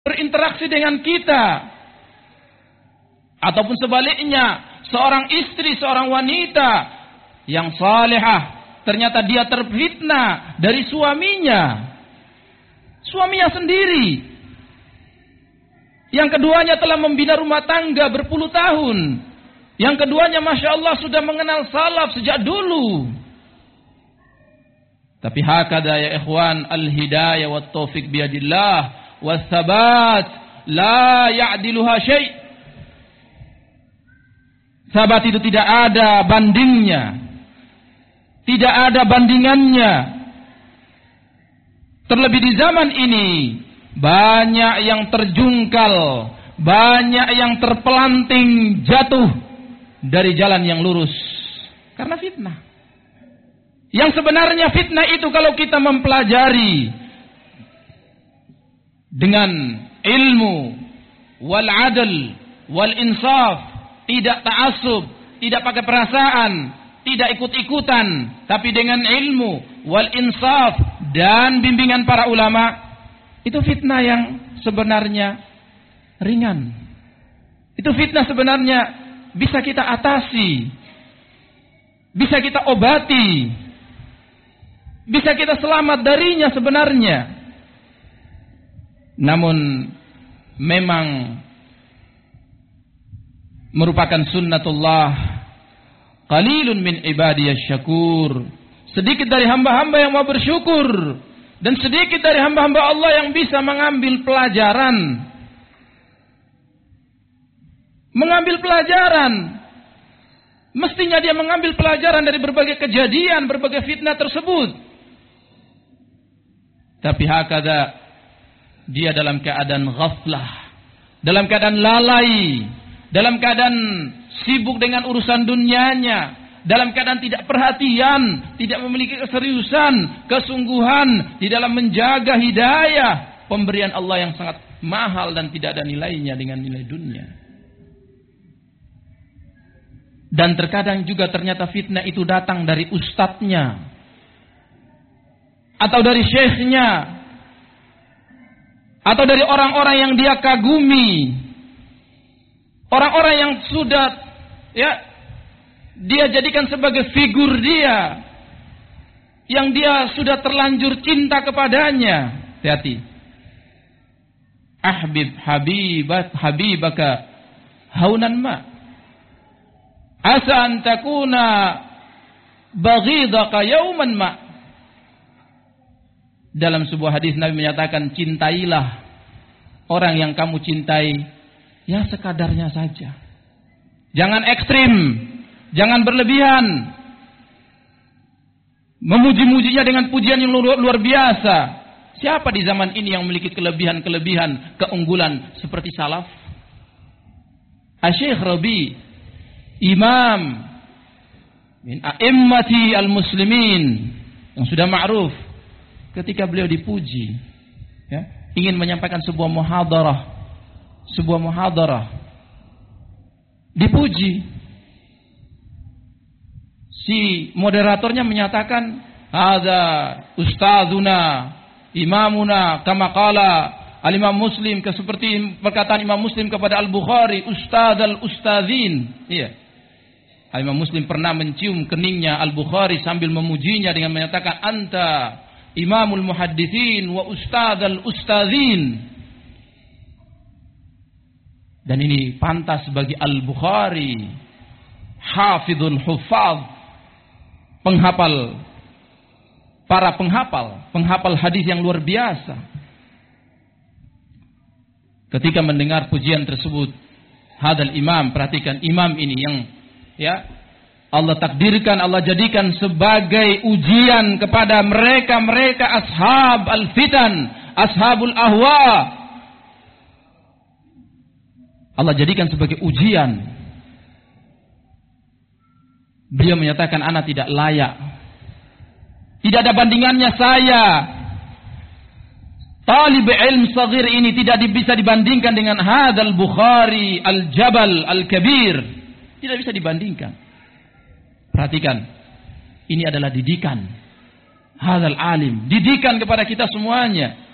berinteraksi dengan kita. Ataupun sebaliknya, seorang istri, seorang wanita yang salihah, ternyata dia terfitnah dari suaminya. Suaminya sendiri. Yang keduanya telah membina rumah tangga berpuluh tahun. Yang keduanya Masya Allah sudah mengenal salaf sejak dulu. Tapi hakada ya ikhwan, al-hidayah wa taufiq biyadillah wa thabat la ya'diluha syai'. Sahabat itu tidak ada bandingnya. Tidak ada bandingannya. Terlebih di zaman ini, banyak yang terjungkal, banyak yang terpelanting jatuh dari jalan yang lurus. Karena fitnah. Yang sebenarnya fitnah itu kalau kita mempelajari dengan ilmu, wal adl, wal insaf, tidak ta'assub, tidak pakai perasaan, tidak ikut-ikutan, tapi dengan ilmu, wal insaf, dan bimbingan para ulama, itu fitnah yang sebenarnya ringan. Itu fitnah sebenarnya bisa kita atasi, bisa kita obati, bisa kita selamat darinya sebenarnya. Namun memang merupakan sunnatullah, qalilun min ibadiyasy syakur. Sedikit dari hamba-hamba yang mau bersyukur, dan sedikit dari hamba-hamba Allah yang bisa mengambil pelajaran. Mengambil pelajaran. Mestinya dia mengambil pelajaran dari berbagai kejadian, berbagai fitnah tersebut. Tapi hakada, dia dalam keadaan ghaflah, dalam keadaan lalai, dalam keadaan sibuk dengan urusan dunianya, dalam keadaan tidak perhatian, tidak memiliki keseriusan, kesungguhan di dalam menjaga hidayah, pemberian Allah yang sangat mahal dan tidak ada nilainya dengan nilai dunia. Dan terkadang juga ternyata fitnah itu datang dari ustadznya, atau dari syekhnya, atau dari orang-orang yang dia kagumi, orang-orang yang sudah dia jadikan sebagai figur dia, yang dia sudah terlanjur cinta kepadanya. Hati-hati. Habibaka haunan ma, asa an takuna baghidaka yauman ma. Dalam sebuah hadis Nabi menyatakan, cintailah orang yang kamu cintai ya sekadarnya saja. Jangan ekstrim, jangan berlebihan. Memuji-mujinya dengan pujian yang luar biasa. Siapa di zaman ini yang memiliki kelebihan-kelebihan, keunggulan seperti salaf? Asy-Syaikh Rabi, imam min a'immati al-muslimin, yang sudah ma'ruf, ketika beliau dipuji, ingin menyampaikan sebuah muhadarah, dipuji, si moderatornya menyatakan, hadza ustadzuna imamuna kama qala al-Imam Muslim, seperti perkataan Imam Muslim kepada Al-Bukhari, ustadzal ustadzin. Iya. Imam Muslim pernah mencium keningnya Al-Bukhari sambil memujinya dengan menyatakan, anta imamul muhaddithin wa ustadzal ustadzin. Dan ini pantas bagi Al-Bukhari, hafidhul huffaz, penghafal hadis yang luar biasa. Ketika mendengar pujian tersebut, hadal imam, perhatikan imam ini yang Allah takdirkan, Allah jadikan sebagai ujian kepada mereka ashab al-fitan, ashabul ahwa. Allah jadikan sebagai ujian. Beliau menyatakan, ana tidak layak, tidak ada bandingannya saya. Talib ilm saghir ini tidak bisa dibandingkan dengan hadal Bukhari al-Jabal al-Kabir. Tidak bisa dibandingkan. Perhatikan, ini adalah didikan. Hadal alim, didikan kepada kita semuanya.